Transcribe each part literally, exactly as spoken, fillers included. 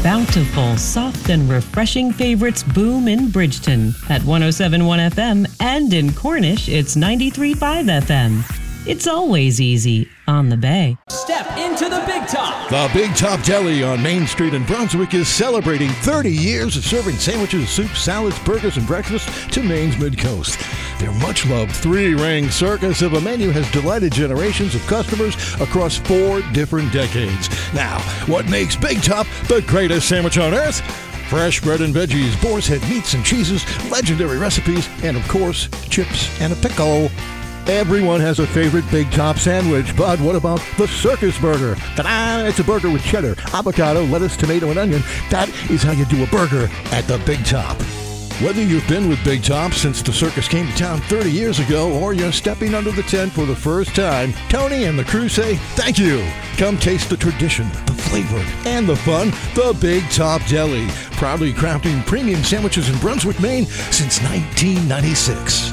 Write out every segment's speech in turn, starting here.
bountiful, soft, and refreshing favorites boom in Bridgeton at one oh seven point one F M, and in Cornish, it's ninety-three point five F M. It's always easy on the Bay. Step into the Big Top. The Big Top Deli on Main Street in Brunswick is celebrating thirty years of serving sandwiches, soups, salads, burgers, and breakfast to Maine's Mid-Coast. Their much-loved three-ring circus of a menu has delighted generations of customers across four different decades. Now, what makes Big Top the greatest sandwich on earth? Fresh bread and veggies, boar's head meats and cheeses, legendary recipes, and of course, chips and a pickle. Everyone has a favorite Big Top sandwich, but what about the circus burger? Ta-da! It's a burger with cheddar, avocado, lettuce, tomato, and onion. That is how you do a burger at the Big Top. Whether you've been with Big Top since the circus came to town thirty years ago, or you're stepping under the tent for the first time, Tony and the crew say thank you. Come taste the tradition, the flavor, and the fun. The Big Top Deli, proudly crafting premium sandwiches in Brunswick, Maine since nineteen ninety-six.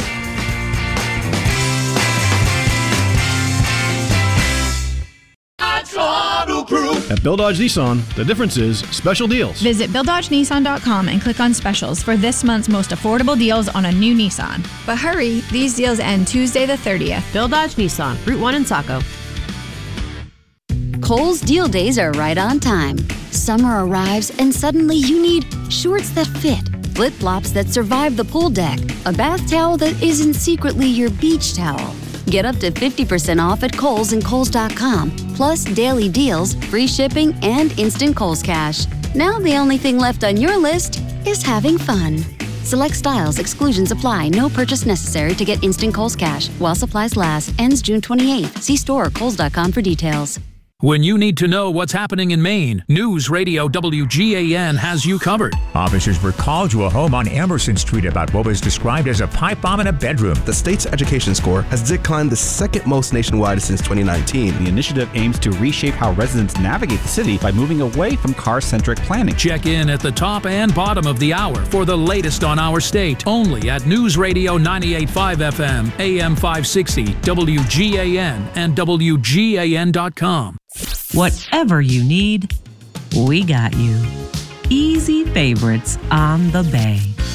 At Bill Dodge Nissan, the difference is special deals. Visit Bill Dodge Nissan dot com and click on specials for this month's most affordable deals on a new Nissan. But hurry, these deals end Tuesday the thirtieth. Bill Dodge Nissan, Route one in Saco. Kohl's Deal Days are right on time. Summer arrives and suddenly you need shorts that fit, flip-flops that survive the pool deck, a bath towel that isn't secretly your beach towel. Get up to fifty percent off at Kohl's and Kohl's dot com, plus daily deals, free shipping, and instant Kohl's Cash. Now the only thing left on your list is having fun. Select styles, exclusions apply, no purchase necessary to get instant Kohl's Cash. While supplies last, ends June twenty-eighth. See store or Kohl's dot com for details. When you need to know what's happening in Maine, News Radio W G A N has you covered. Officers were called to a home on Emerson Street about what was described as a pipe bomb in a bedroom. The state's education score has declined the second most nationwide since twenty nineteen. The initiative aims to reshape how residents navigate the city by moving away from car-centric planning. Check in at the top and bottom of the hour for the latest on our state, only at News Radio ninety-eight point five F M, A M five sixty, W G A N, and W G A N dot com. Whatever you need, we got you. Easy favorites on the Bay.